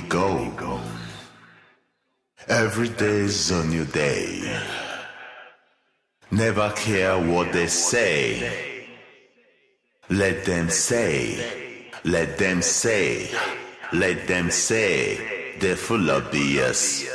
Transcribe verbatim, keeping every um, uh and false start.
go. Every day's a new day. Never care what they say. Let them say, let them say, let them say, they're full of B S.